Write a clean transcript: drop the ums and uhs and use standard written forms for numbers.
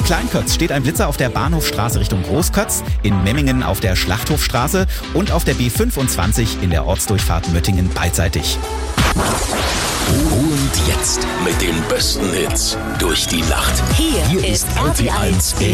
Kleinkötz steht ein Blitzer auf der Bahnhofstraße Richtung Großkötz, in Memmingen auf der Schlachthofstraße und auf der B25 in der Ortsdurchfahrt Möttingen beidseitig. Und jetzt mit den besten Hits durch die Nacht. Hier ist RTL 1